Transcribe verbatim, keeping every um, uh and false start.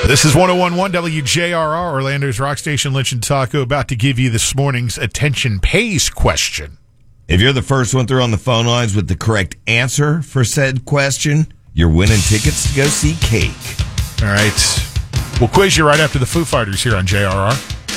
This is one oh one point one W J R R, Orlando's rock station. Lynch and Taco about to give you this morning's attention pays question. If you're the first one through on the phone lines with the correct answer for said question, you're winning tickets to go see Cake. All right. We'll quiz you right after the Foo Fighters here on J R R.